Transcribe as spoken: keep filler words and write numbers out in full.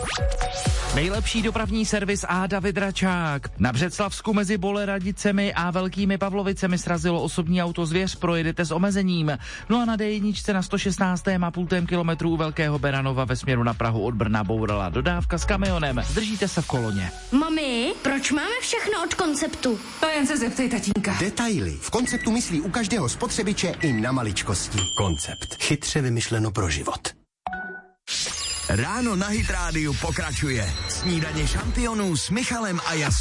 Nejlepší dopravní servis a David Račák. Na Břeclavsku mezi Boleradicemi a Velkými Pavlovicemi srazilo osobní auto Zvěř, projedete s omezením. No a na dé jedničce na sto šestnáct a půl kilometru u Velkého Beranova ve směru na Prahu od Brna bourala dodávka s kamionem. Zdržíte se v koloně. Mami, proč máme všechno od Konceptu? To jen se zeptej, tatínka. Detaily. V Konceptu myslí u každého spotřebiče i na maličkosti. Koncept. Chytře vymyšleno pro život. Ráno na Hit Rádiu pokračuje. Snídaně šampionů s Michalem a Jasmínem.